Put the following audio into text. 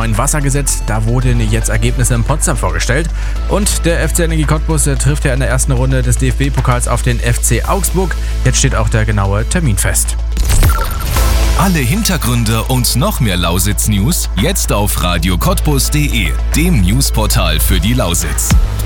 neuen Wassergesetz. Da wurden jetzt Ergebnisse in Potsdam vorgestellt. Und der FC Energie Cottbus trifft ja in der ersten Runde des DFB-Pokals auf den FC Augsburg. Jetzt steht auch der genaue Termin fest. Alle Hintergründe und noch mehr Lausitz-News jetzt auf radiocottbus.de, dem Newsportal für die Lausitz.